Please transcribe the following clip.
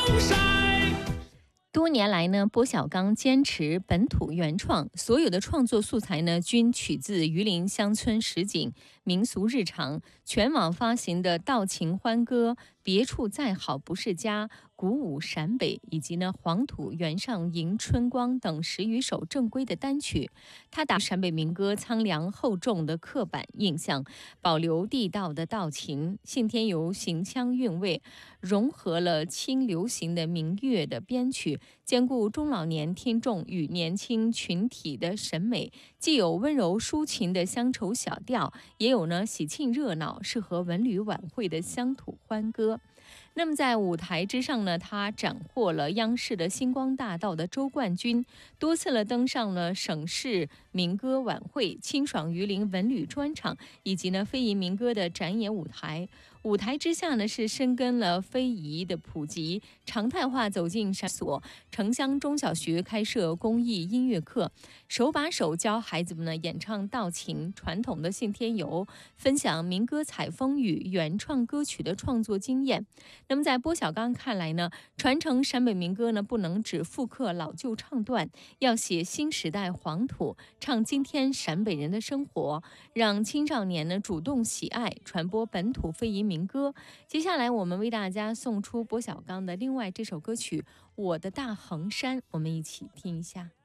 多年来呢，波小刚坚持本土原创，所有的创作素材呢均取自榆林乡村实景、民俗日常。全网发行的《道情欢歌》《别处再好不是家》《鼓舞陕北》以及呢《黄土原上迎春光》等10余首正规的单曲，他打陕北民歌苍凉厚重的刻板印象，保留地道的道情，信天游行腔韵味，融合了轻流行的民乐的编曲。兼顾中老年听众与年轻群体的审美，既有温柔抒情的乡愁小调，也有呢喜庆热闹、适合文旅晚会的乡土欢歌。那么在舞台之上呢，他斩获了央视的星光大道的周冠军，多次了登上了省市民歌晚会、清爽榆林文旅专场，以及呢非遗民歌的展演舞台。舞台之下呢，是深耕了非遗的普及，常态化走进山所。城乡中小学开设公益音乐课，手把手教孩子们呢演唱道情、传统的信天游，分享民歌采风与原创歌曲的创作经验。那么在波小刚看来呢，传承陕北民歌呢，不能只复刻老旧唱段，要写新时代黄土，唱今天陕北人的生活，让青少年呢主动喜爱，传播本土非遗民歌。接下来我们为大家送出波小刚的另外这首歌曲《我的大衡山》，我们一起听一下。